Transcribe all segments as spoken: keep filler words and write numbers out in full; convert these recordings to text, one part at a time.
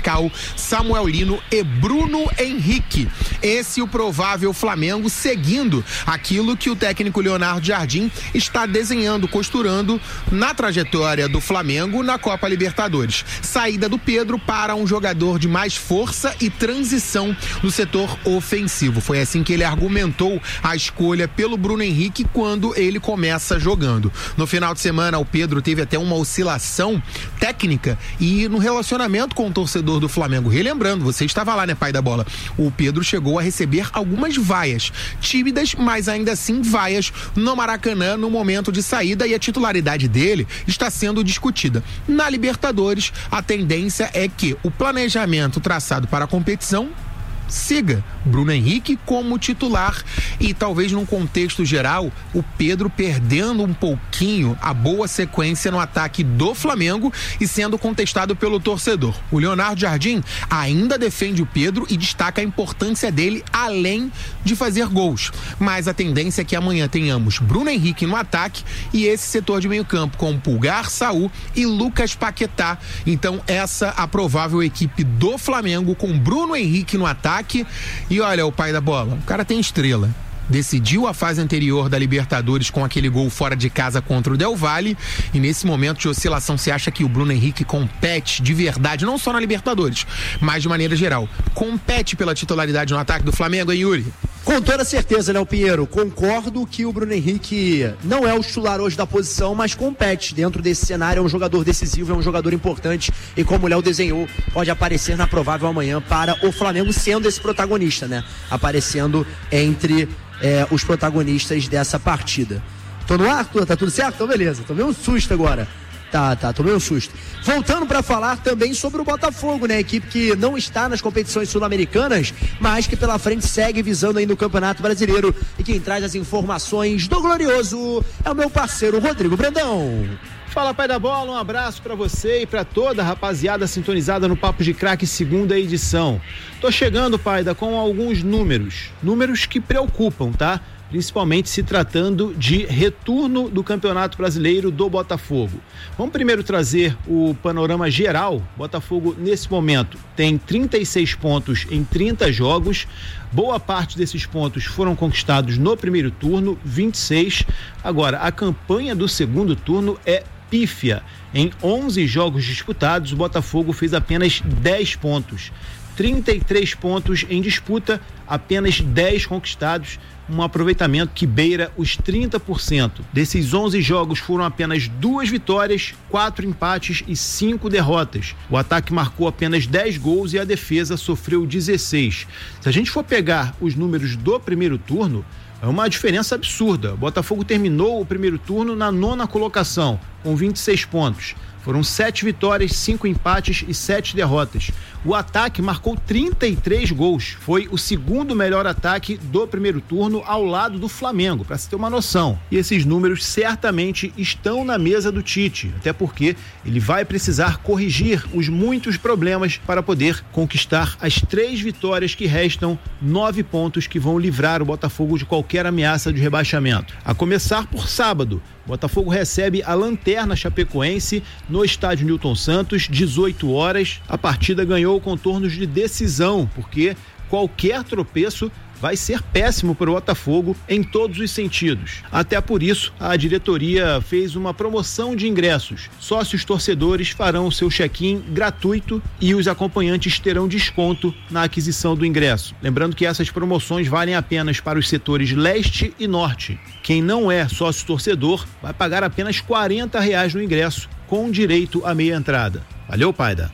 Marçal, Samuel Lino e Bruno Henrique. Esse é o provável Flamengo, seguindo aquilo que o técnico Leonardo Jardim está desenhando, costurando na trajetória do Flamengo na Copa Libertadores. Saída do Pedro para um jogador de mais força e transição no setor ofensivo. Foi assim que ele argumentou a escolha pelo Bruno Henrique quando ele começa jogando. No final de semana, o Pedro teve até uma oscilação técnica e no relacionamento com o torcedor do Flamengo. Relembrando, você estava lá, né, pai da bola? O Pedro chegou a receber algumas vaias, tímidas, mas ainda assim vaias no Maracanã no momento de saída, e a titularidade dele está sendo discutida. Na Libertadores, a tendência é que o planejamento traçado para a competição siga Bruno Henrique como titular e talvez num contexto geral o Pedro perdendo um pouquinho a boa sequência no ataque do Flamengo e sendo contestado pelo torcedor. O Leonardo Jardim ainda defende o Pedro e destaca a importância dele além de fazer gols, mas a tendência é que amanhã tenhamos Bruno Henrique no ataque e esse setor de meio campo com Pulgar, Saul e Lucas Paquetá. Então essa a provável equipe do Flamengo com Bruno Henrique no ataque. E olha, o pai da bola, o cara tem estrela. Decidiu a fase anterior da Libertadores com aquele gol fora de casa contra o Del Valle, e nesse momento de oscilação você acha que o Bruno Henrique compete de verdade, não só na Libertadores, mas de maneira geral, compete pela titularidade no ataque do Flamengo, hein, Yuri? Com toda certeza, Léo Pinheiro, concordo que o Bruno Henrique não é o titular hoje da posição, mas compete dentro desse cenário, é um jogador decisivo, é um jogador importante e como o Léo desenhou, pode aparecer na provável amanhã para o Flamengo sendo esse protagonista, né? Aparecendo entre é, os protagonistas dessa partida. Tô no ar? Tá tudo certo? Então beleza, tomei um susto agora. Tá, tá, tomei um susto. Voltando para falar também sobre o Botafogo, né? Equipe que não está nas competições sul-americanas, mas que pela frente segue visando aí no Campeonato Brasileiro. E quem traz as informações do Glorioso é o meu parceiro Rodrigo Brandão. Fala, pai da bola, um abraço pra você e pra toda a rapaziada sintonizada no Papo de Craque, segunda edição. Tô chegando, Paida, com alguns números, números que preocupam, tá? Principalmente se tratando de retorno do Campeonato Brasileiro do Botafogo. Vamos primeiro trazer o panorama geral. Botafogo, nesse momento, tem trinta e seis pontos em trinta jogos. Boa parte desses pontos foram conquistados no primeiro turno, vinte e seis. Agora, a campanha do segundo turno é pífia. Em onze jogos disputados, o Botafogo fez apenas dez pontos. trinta e três pontos em disputa, apenas dez conquistados, um aproveitamento que beira os trinta por cento. Desses onze jogos foram apenas duas vitórias, quatro empates e cinco derrotas. O ataque marcou apenas dez gols e a defesa sofreu dezesseis. Se a gente for pegar os números do primeiro turno, é uma diferença absurda. O Botafogo terminou o primeiro turno na nona colocação, com vinte e seis pontos. Foram sete vitórias, cinco empates e sete derrotas. O ataque marcou trinta e três gols. Foi o segundo melhor ataque do primeiro turno ao lado do Flamengo, para se ter uma noção. E esses números certamente estão na mesa do Tite, até porque ele vai precisar corrigir os muitos problemas para poder conquistar as três vitórias que restam, nove pontos que vão livrar o Botafogo de qualquer ameaça de rebaixamento. A começar por sábado, o Botafogo recebe a Lanterna Chapecoense no estádio Newton Santos, dezoito horas. A partida ganhou contornos de decisão, porque qualquer tropeço vai ser péssimo para o Botafogo em todos os sentidos. Até por isso, a diretoria fez uma promoção de ingressos. Sócios torcedores farão o seu check-in gratuito e os acompanhantes terão desconto na aquisição do ingresso. Lembrando que essas promoções valem apenas para os setores leste e norte. Quem não é sócio torcedor vai pagar apenas quarenta reais no ingresso, com direito à meia entrada. Valeu, Paida.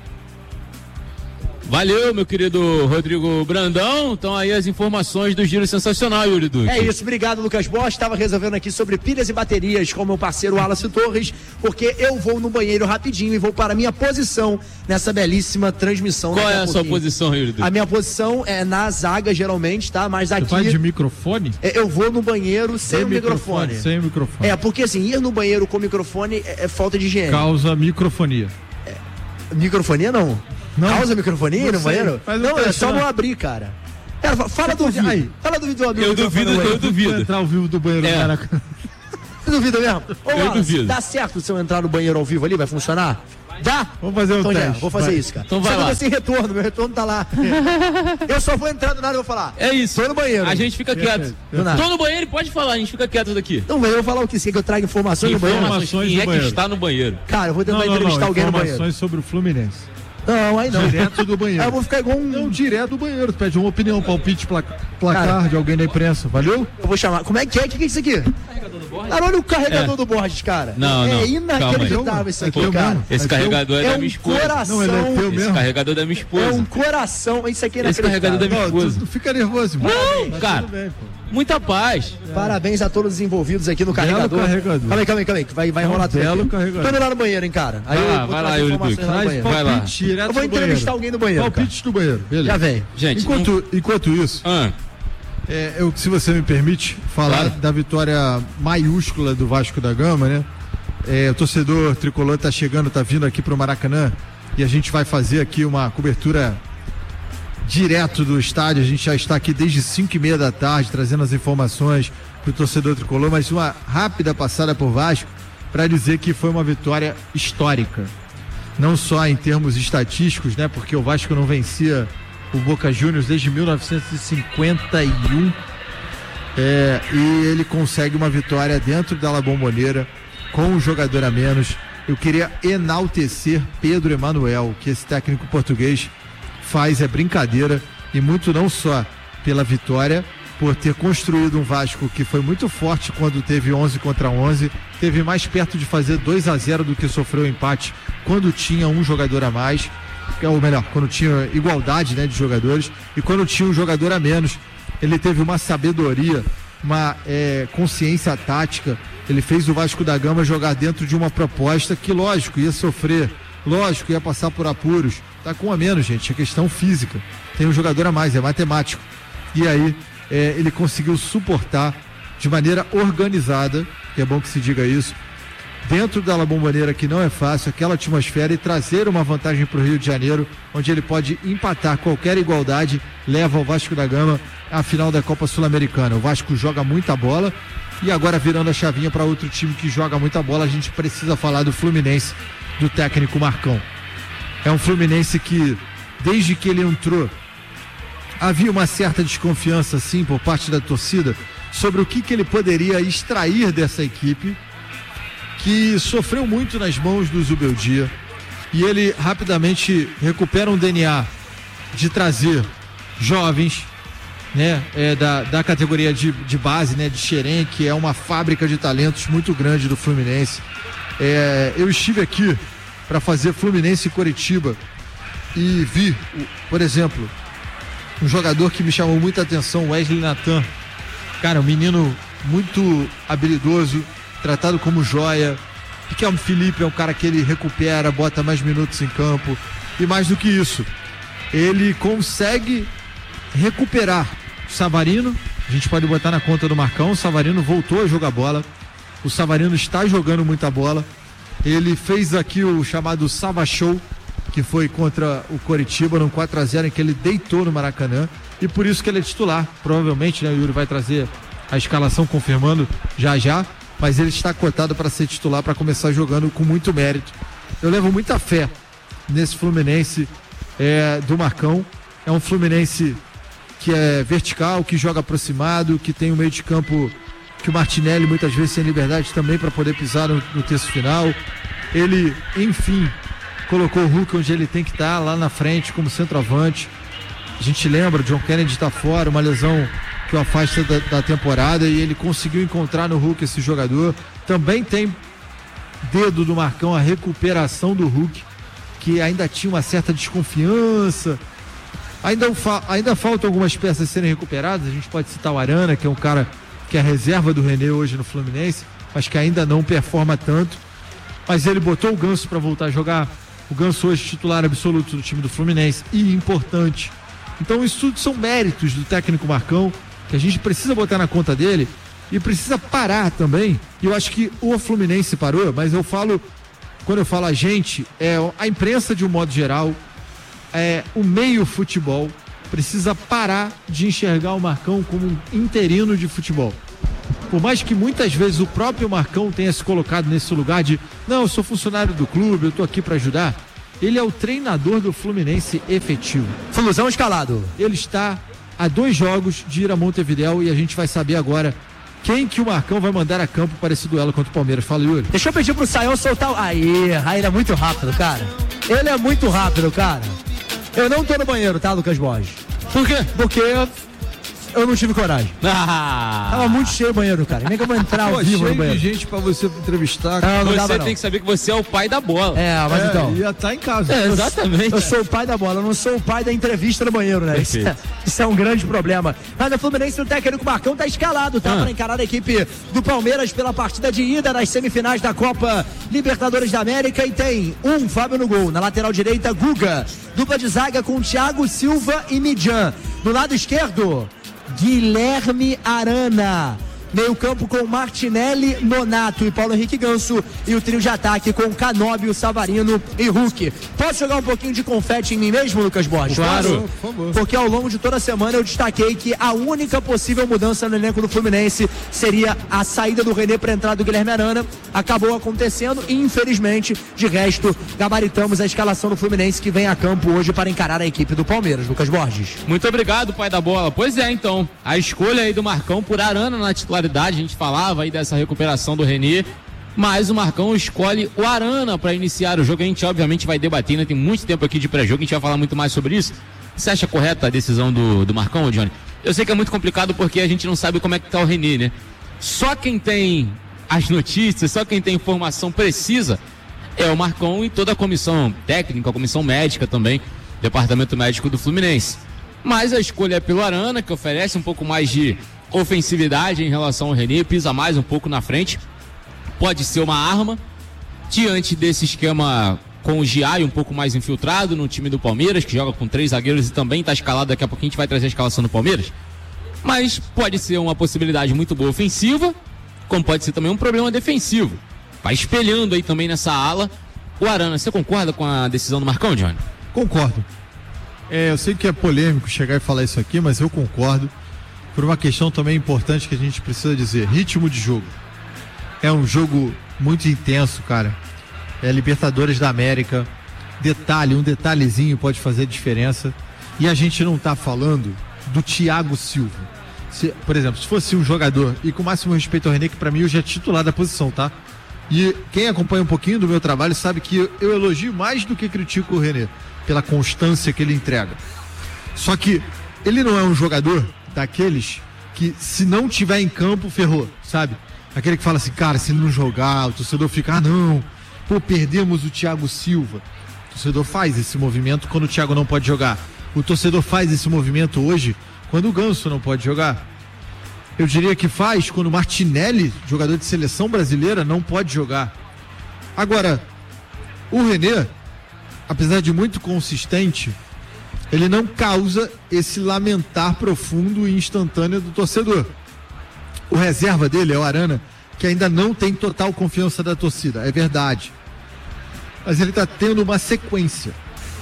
Valeu, meu querido Rodrigo Brandão. Então aí as informações do Giro Sensacional, Yuri Duque. É isso, obrigado, Lucas Bosch. Estava resolvendo aqui sobre pilhas e baterias com meu parceiro Wallace Torres, porque eu vou no banheiro rapidinho e vou para a minha posição nessa belíssima transmissão. Qual é a sua posição, Yuri Duque? A minha posição é na zaga, geralmente, tá? Mas aqui... Você faz de microfone? Eu vou no banheiro sem, sem o microfone. microfone. Sem microfone. É, porque assim, ir no banheiro com microfone é, é falta de higiene. Causa microfonia. É, microfonia não? Não. Causa microfonia não no sei, banheiro? Não, é só não abrir, cara. Cara, fala do vídeo. Aí, fala do vídeo do amigo. Eu duvido, eu duvido. Entrar ao vivo do banheiro, é. cara. Você duvida mesmo? Ô, Eu Wallace, duvido. dá certo se eu entrar no banheiro ao vivo ali? Vai funcionar? Dá? Vamos fazer um então já, teste. vou fazer vai. isso, cara. Então vai Só que eu lá. tô sem retorno, meu retorno tá lá. Eu só vou entrar do nada e vou falar. É isso. Tô no banheiro. A gente fica quieto. Do nada. Tô no banheiro e pode falar, a gente fica quieto daqui. Então, velho, eu vou falar o que? Você quer que eu traga informações no banheiro? Informações, Informações quem do é que banheiro. está no banheiro? Cara, eu vou tentar Não, não, entrevistar não. alguém no banheiro. Informações sobre o Fluminense. Não, aí não. Direto do banheiro. Aí eu vou ficar igual um... Não, direto do banheiro. Tu pede uma opinião, palpite, pla- placar Cara. de alguém da imprensa. Valeu? Eu vou chamar. Como é que é? O que que é isso aqui? Cara, olha o carregador É. do Borges, cara. Não, é não. inacreditável Calma aí. isso É aqui, teu cara. mesmo? Esse É carregador é, É da um minha esposa. coração. Não, ele é teu Esse mesmo. carregador é da minha É esposa. um coração. Isso aqui é Esse carregador da minha Não, esposa. tu fica nervoso, irmão. Não, Mas cara. tudo bem, pô. Muita paz. Parabéns a todos os envolvidos aqui no Belo carregador. carregador. Calma aí, calma aí, calma aí. que Vai, vai É um rolar tudo belo aqui. carregador. Tô indo lá no banheiro, hein, cara. Aí Vai lá, eu vou vai lá, trazer Yuri informações Duque. lá no Traz banheiro. Vai lá. palpite direto Eu vou do entrevistar banheiro. alguém no banheiro, cara. Palpite do banheiro, beleza. Já vem. Gente, Enquanto, enquanto isso, Ah, é, eu, se você me permite, falar Claro. da vitória maiúscula do Vasco da Gama, né? É, o torcedor tricolor tá chegando, tá vindo aqui pro Maracanã e a gente vai fazer aqui uma cobertura direto do estádio. A gente já está aqui desde cinco e meia da tarde trazendo as informações pro torcedor tricolor, mas uma rápida passada por Vasco para dizer que foi uma vitória histórica. Não só em termos estatísticos, né? Porque o Vasco não vencia o Boca Juniors desde mil novecentos e cinquenta e um. É, e ele consegue uma vitória dentro da La Bombonera com um jogador a menos. Eu queria enaltecer Pedro Emanuel, que esse técnico português faz é brincadeira, e muito não só pela vitória, por ter construído um Vasco que foi muito forte quando teve onze contra onze, teve mais perto de fazer dois a zero do que sofreu o empate quando tinha um jogador a mais, ou melhor, quando tinha igualdade, né, de jogadores, e quando tinha um jogador a menos. Ele teve uma sabedoria, uma é, consciência tática. Ele fez o Vasco da Gama jogar dentro de uma proposta que, lógico, ia sofrer, lógico, ia passar por apuros. Tá com um a menos, gente, é questão física. Tem um jogador a mais, é matemático. E aí é, ele conseguiu suportar de maneira organizada, que é bom que se diga isso, dentro da La Bombonera, que não é fácil, aquela atmosfera, e trazer uma vantagem para o Rio de Janeiro, onde ele pode empatar qualquer igualdade, leva o Vasco da Gama à final da Copa Sul-Americana. O Vasco joga muita bola, e agora virando a chavinha para outro time que joga muita bola, a gente precisa falar do Fluminense, do técnico Marcão. É um Fluminense que, desde que ele entrou, havia uma certa desconfiança, sim, por parte da torcida, sobre o que, que ele poderia extrair dessa equipe, que sofreu muito nas mãos do Zubeldia, e ele rapidamente recupera um D N A de trazer jovens, né, é, da, da categoria de, de base, né, de Xerém, que é uma fábrica de talentos muito grande do Fluminense. É, eu estive aqui para fazer Fluminense e Coritiba e vi, por exemplo, um jogador que me chamou muita atenção, Wesley Natan. Cara, um menino muito habilidoso, tratado como joia. Riquelme Felipe é um cara que ele recupera, bota mais minutos em campo. E mais do que isso, ele consegue recuperar o Savarino. A gente pode botar na conta do Marcão. O Savarino voltou a jogar bola. O Savarino está jogando muita bola. Ele fez aqui o chamado Sava Show, que foi contra o Coritiba, num quatro a zero, em que ele deitou no Maracanã. E por isso que ele é titular. Provavelmente, né, o Yuri vai trazer a escalação confirmando já já. Mas ele está cotado para ser titular, para começar jogando com muito mérito. Eu levo muita fé nesse Fluminense é, do Marcão. É um Fluminense que é vertical, que joga aproximado, que tem um meio de campo que o Martinelli muitas vezes tem liberdade também para poder pisar no, no terço final. Ele, enfim, colocou o Hulk onde ele tem que estar, lá na frente, como centroavante. A gente lembra, John Kennedy está fora, uma lesão que o afasta da, da temporada, e ele conseguiu encontrar no Hulk esse jogador. Também tem dedo do Marcão a recuperação do Hulk, que ainda tinha uma certa desconfiança. Ainda, fa ainda faltam algumas peças serem recuperadas. A gente pode citar o Arana, que é um cara que é reserva do René hoje no Fluminense, mas que ainda não performa tanto. Mas ele botou o Ganso para voltar a jogar. O Ganso hoje titular absoluto do time do Fluminense, e importante. Então isso tudo são méritos do técnico Marcão, que a gente precisa botar na conta dele, e precisa parar também. E eu acho que o Fluminense parou, mas eu falo, quando eu falo a gente, é a imprensa de um modo geral, é o meio futebol, precisa parar de enxergar o Marcão como um interino de futebol. Por mais que muitas vezes o próprio Marcão tenha se colocado nesse lugar de não, eu sou funcionário do clube, eu tô aqui para ajudar, ele é o treinador do Fluminense efetivo. Flusão escalado. Ele está a dois jogos de ir a Montevidéu e a gente vai saber agora quem que o Marcão vai mandar a campo para esse duelo contra o Palmeiras. Fala, Yuri. Deixa eu pedir pro Sayão soltar o... Aí, aí ele é muito rápido, cara. Ele é muito rápido, cara. Eu não tô no banheiro, tá, Lucas Borges? Por quê? Porque eu não tive coragem. Ah. Tava muito cheio o banheiro, cara. Nem que eu vou entrar ao Pô, vivo no cheio banheiro. de gente pra você entrevistar. Não, não Você dava, tem não. que saber que você é o pai da bola. É, mas É, então... ia estar em casa. É, exatamente. Eu sou o pai da bola, eu não sou o pai da entrevista no banheiro, né? Isso é, isso é um grande problema. Mas o Fluminense, o técnico Marcão tá escalado, tá? Ah. Para encarar a equipe do Palmeiras pela partida de ida nas semifinais da Copa Libertadores da América. E tem um Fábio no gol. Na lateral direita, Guga. Dupla de zaga com Thiago Silva e Midjan. Do lado esquerdo, Guilherme Arana. Meio campo com Martinelli, Nonato e Paulo Henrique Ganso. E o trio de ataque com Canóbio, Savarino e Hulk. Posso jogar um pouquinho de confete em mim mesmo, Lucas Borges? Claro. Por favor. Porque ao longo de toda a semana eu destaquei que a única possível mudança no elenco do Fluminense seria a saída do René para a entrada do Guilherme Arana. Acabou acontecendo e infelizmente, de resto, gabaritamos a escalação do Fluminense que vem a campo hoje para encarar a equipe do Palmeiras. Lucas Borges. Muito obrigado, pai da bola. Pois é, então, a escolha aí do Marcão por Arana na titularidade, a gente falava aí dessa recuperação do René, mas o Marcão escolhe o Arana para iniciar o jogo. A gente obviamente vai debater, ainda tem muito tempo aqui de pré-jogo, a gente vai falar muito mais sobre isso. Você acha correta a decisão do, do Marcão, Johnny? Eu sei que é muito complicado porque a gente não sabe como é que tá o René, né? Só quem tem as notícias, só quem tem informação precisa é o Marcão e toda a comissão técnica, a comissão médica também, departamento médico do Fluminense. Mas a escolha é pelo Arana, que oferece um pouco mais de ofensividade em relação ao René, pisa mais um pouco na frente, pode ser uma arma diante desse esquema com o Giai um pouco mais infiltrado no time do Palmeiras, que joga com três zagueiros e também está escalado. Daqui a pouquinho a gente vai trazer a escalação do Palmeiras, mas pode ser uma possibilidade muito boa ofensiva, como pode ser também um problema defensivo. Vai espelhando aí também nessa ala o Arana. Você concorda com a decisão do Marcão, Johnny? Concordo. É, eu sei que é polêmico chegar e falar isso aqui, mas eu concordo. Por uma questão também importante que a gente precisa dizer: ritmo de jogo. É um jogo muito intenso, cara. É Libertadores da América. Detalhe, um detalhezinho pode fazer diferença. E a gente não tá falando do Thiago Silva. Se, por exemplo, se fosse um jogador, e com o máximo respeito ao René, que pra mim hoje é titular da posição, tá? E quem acompanha um pouquinho do meu trabalho sabe que eu, eu elogio mais do que critico o René, pela constância que ele entrega. Só que ele não é um jogador daqueles que, se não tiver em campo, ferrou, sabe? Aquele que fala assim, cara, se ele não jogar, o torcedor fica, ah não, pô, perdemos o Thiago Silva. O torcedor faz esse movimento quando o Thiago não pode jogar. O torcedor faz esse movimento hoje quando o Ganso não pode jogar. Eu diria que faz quando o Martinelli, jogador de seleção brasileira, não pode jogar. Agora, o René, apesar de muito consistente, ele não causa esse lamentar profundo e instantâneo do torcedor. O reserva dele é o Arana, que ainda não tem total confiança da torcida, é verdade. Mas ele está tendo uma sequência.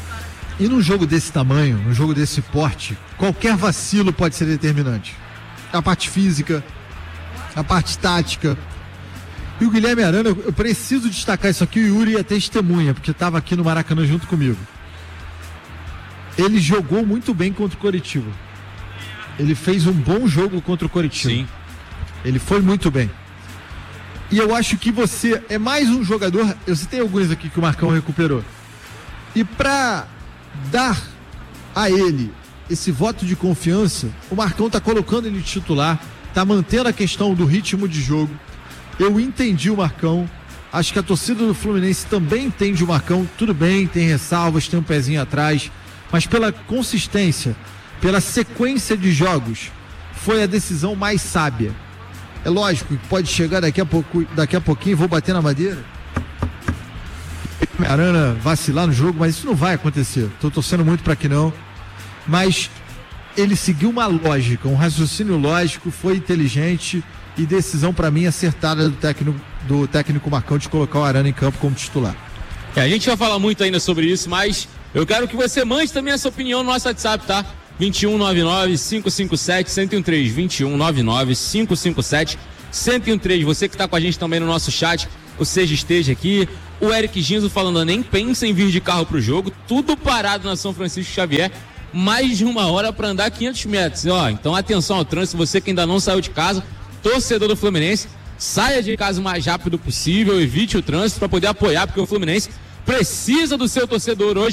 E num jogo desse tamanho, num jogo desse porte, qualquer vacilo pode ser determinante. A parte física, a parte tática. E o Guilherme Arana, eu preciso destacar isso aqui, o Yuri é testemunha, porque estava aqui no Maracanã junto comigo. Ele jogou muito bem contra o Coritiba. Ele fez um bom jogo contra o Coritiba. Sim. Ele foi muito bem. E eu acho que você é mais um jogador. Eu citei alguns aqui que o Marcão recuperou. E para dar a ele esse voto de confiança, o Marcão tá colocando ele titular, tá mantendo a questão do ritmo de jogo. Eu entendi o Marcão. Acho que a torcida do Fluminense também entende o Marcão. Tudo bem, tem ressalvas, tem um pezinho atrás. Mas pela consistência, pela sequência de jogos, foi a decisão mais sábia. É lógico que pode chegar daqui a pouco, daqui a pouquinho, vou bater na madeira, Arana vacilar no jogo, mas isso não vai acontecer. Estou torcendo muito para que não. Mas ele seguiu uma lógica, um raciocínio lógico, foi inteligente e decisão para mim acertada do técnico, do técnico Marcão de colocar o Arana em campo como titular. É, a gente vai falar muito ainda sobre isso, mas eu quero que você mande também essa opinião no nosso WhatsApp, tá? vinte e um, noventa e nove, cinco cinco sete, um zero um três, vinte e um, noventa e nove, cinco cinco sete, cento e um ponto três. Você que está com a gente também no nosso chat, o Seja Esteja aqui. O Eric Ginzo falando, nem pensa em vir de carro pro jogo, tudo parado na São Francisco Xavier, mais de uma hora para andar quinhentos metros. Ó, então atenção ao trânsito, você que ainda não saiu de casa, torcedor do Fluminense, saia de casa o mais rápido possível, evite o trânsito para poder apoiar, porque o Fluminense precisa do seu torcedor hoje.